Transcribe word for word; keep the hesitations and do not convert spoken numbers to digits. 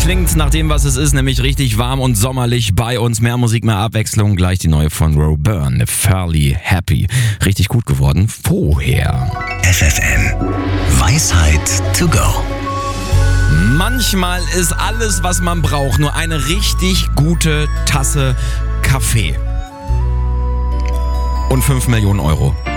klingt nach dem, was es ist, nämlich richtig warm und sommerlich bei uns. Mehr Musik, mehr Abwechslung. Gleich die neue von Ro Byrne, Fairly Happy. Richtig gut geworden vorher. F F M. Weisheit to go. Manchmal ist alles, was man braucht, nur eine richtig gute Tasse Kaffee. Und fünf Millionen Euro.